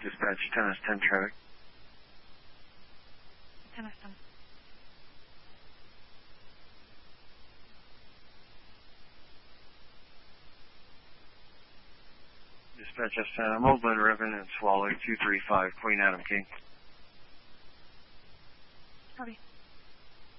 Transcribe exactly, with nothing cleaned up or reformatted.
Dispatch ten S ten traffic. ten S ten. Dispatch S ten, I'm Old Glen Ribbon and Swallow two three five, Queen Adam King. Copy.